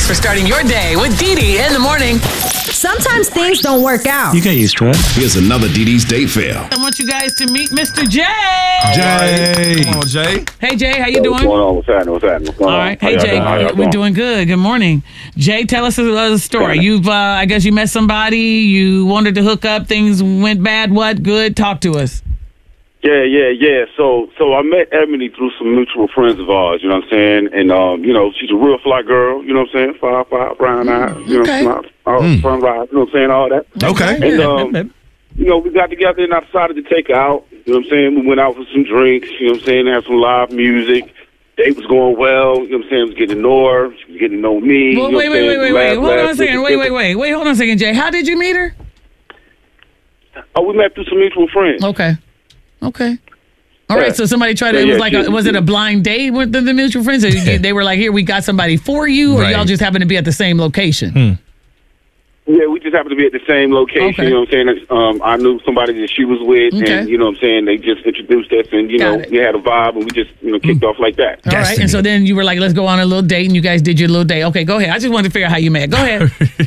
Thanks for starting your day with Dee Dee in the morning. Sometimes things don't work out. You can't use stress. Here's another Dee Dee's date fail. I want you guys to meet Mr. Jay. Jay. Come on, Jay. Hey, Jay, how you doing? What's going on? What's happening? What's happening? What's going All on? right. Hey, Jay, we're doing good. Good morning. Jay, tell us a story. You've, I guess you met somebody, you wanted to hook up, things went bad, what, good? Talk to us. Yeah. So I met Ebony through some mutual friends of ours, you know what I'm saying? And, she's a real fly girl, you know what I'm saying? 5'5", brown eyes, you know, smart, front rise, you know what I'm saying? All that. Okay. And, we got together and I decided to take her out, you know what I'm saying? We went out for some drinks, you know what I'm saying? Had some live music. Date was going well, you know what I'm saying? I was getting to know her. She was getting to know me. Well, wait. Hold on a second. Wait, hold on a second, Jay. How did you meet her? Oh, we met through some mutual friends. Okay. All right, so somebody tried to, it was like, was it a blind date with the mutual friends? Or they were like, here, we got somebody for you, or y'all just happened to be at the same location? Yeah, we just happened to be at the same location, Okay. you know what I'm saying? I knew somebody that she was with, and, you know what I'm saying, they just introduced us, and, we had a vibe, and we just, kicked off like that. All right, and so then you were like, let's go on a little date, and you guys did your little date. Okay, go ahead. I just wanted to figure out how you met. Go ahead.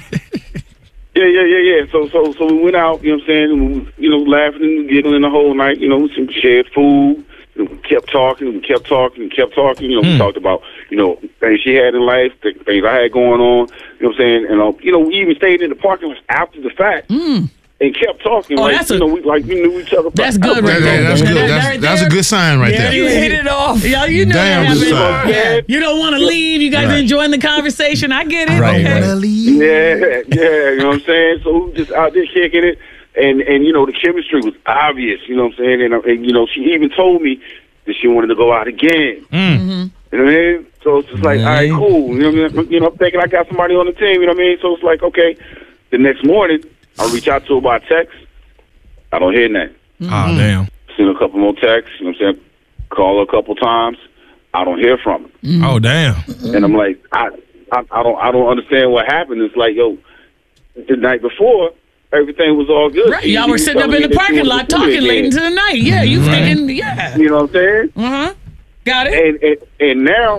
Yeah. So we went out, you know what I'm saying, and we, laughing and giggling the whole night, we shared food. We kept talking, we talked about, things she had in life, things I had going on, you know what I'm saying? And, we even stayed in the parking lot after the fact and kept talking. We knew each other. That's good right there. That's good. That's a good sign right there. You hit it off. Y'all, you know Damn what good happened. sign. You don't want to leave. You guys are enjoying the conversation. I get it. Right. Okay. Yeah, you know what I'm saying? So we just out there kicking it. And the chemistry was obvious, you know what I'm saying? And she even told me that she wanted to go out again. You know what I mean? So it's just like, all right, cool. You know what I mean? I'm thinking I got somebody on the team, you know what I mean? So it's like, okay. The next morning, I reach out to her by text. I don't hear nothing. Oh, damn. Send a couple more texts, you know what I'm saying? Call her a couple times. I don't hear from her. Oh, damn. And I'm like, I don't understand what happened. It's like, the night before, everything was all good. Right, y'all were sitting up in the parking lot talking late into the night. Yeah, you thinking, yeah. You know what I'm saying? Got it. And now,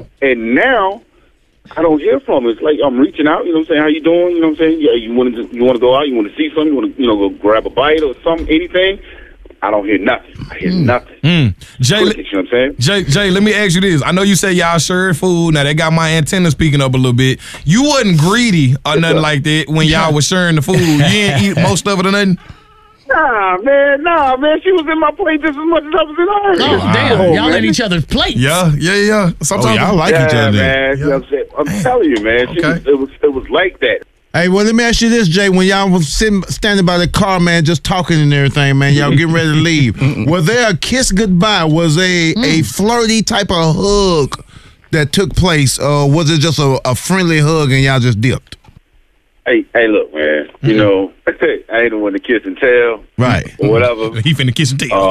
I don't hear from her. It's like I'm reaching out. You know what I'm saying? How you doing? You know what I'm saying? Yeah, you want to go out? You want to see something? You want to go grab a bite or something? Anything? I don't hear nothing. I hear nothing. Jay, you know what I'm saying? Jay, let me ask you this. I know you say y'all shared food. Now, that got my antennas speaking up a little bit. You wasn't greedy or nothing like that when y'all was sharing the food. You didn't eat most of it or nothing? Nah, man. She was in my plate just as much as I was in hers. Oh, damn. Y'all at each other's plates. Yeah. Sometimes y'all like each other. Man. You know what I'm saying? I'm telling you, man. It was like that. Hey, well, let me ask you this, Jay. When y'all was standing by the car, man, just talking and everything, man, y'all getting ready to leave. Was there a kiss goodbye? Was there a flirty type of hug that took place? Or was it just a friendly hug and y'all just dipped? Hey, look, man. I ain't the one to kiss and tell. Right. Or whatever. He finna kiss and tell.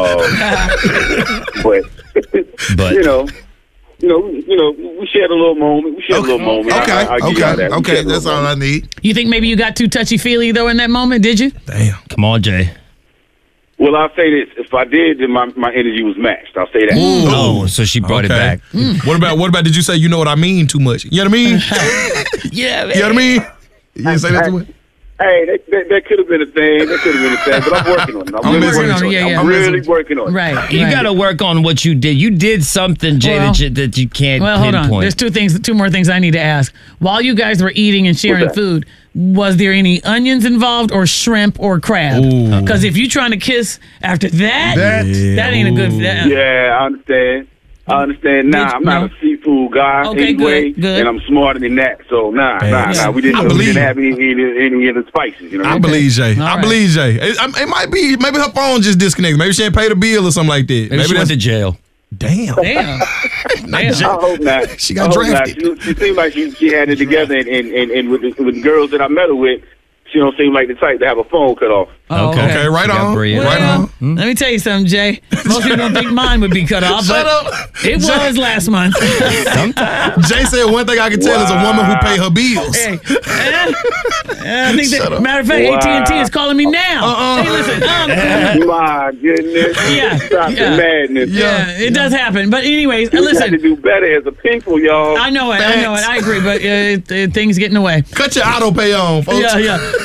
But we shared a little moment. Okay. That's all I need. You think maybe you got too touchy-feely, though, in that moment, did you? Damn. Come on, Jay. Well, I'll say this. If I did, then my energy was matched. I'll say that. Oh, so she brought it back. What about, did you say, you know what I mean too much? You know what I mean? Yeah, man. You know what I mean? You didn't say that too much? Hey, that could have been a thing. But I'm working on it. I'm really working on it. Right. You got to work on what you did. You did something, Jay, that you can't hold pinpoint. on. There's two more things I need to ask. While you guys were eating and sharing food, was there any onions involved or shrimp or crab? Because if you're trying to kiss after that ain't a good... Yeah, I understand. Nah, I'm not a seafood guy anyway, good. and I'm smarter than that. So nah. We didn't have any of the spices. You know. I believe Jay. All I believe Jay. It might be maybe her phone just disconnected. Maybe she didn't pay the bill or something like that. Maybe she went to jail. Damn. Damn. I hope not. She got drafted. She seemed like she had it together, and with the girls that I met her with, she don't seem like the type to have a phone cut off. Oh, Okay, right Got on. bread. Right on. Let me tell you something, Jay. Most people don't think mine would be cut off, Shut but up. it was last month. Jay said one thing I can tell is a woman who pay her bills. Hey, I think that, matter of fact, AT&T is calling me now. Hey, listen. My goodness. Yeah, Stop yeah. the madness. Yeah, it does happen. But anyways, We got to listen. do better as a people, y'all. I know it. I agree, but things get in the way. Cut your auto pay on, folks. Yeah.